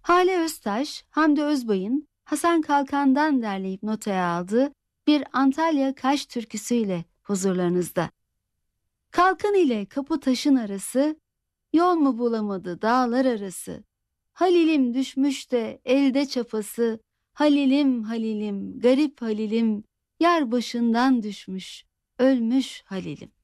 Hale Öztaş, Hamdi Özbay'ın Hasan Kalkan'dan derleyip notaya aldığı bir Antalya Kaş türküsüyle huzurlarınızda. Kalkan ile kapı taşın arası, yol mu bulamadı dağlar arası. Halilim düşmüş de elde çapası, Halilim Halilim garip Halilim, yar başından düşmüş, ölmüş Halilim.